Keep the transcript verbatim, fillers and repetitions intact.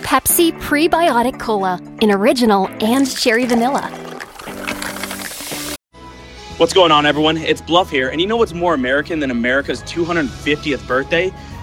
Pepsi Prebiotic Cola in original and cherry vanilla. What's going on, everyone? It's Bluff here, and you know what's more American than America's two hundred fiftieth birthday?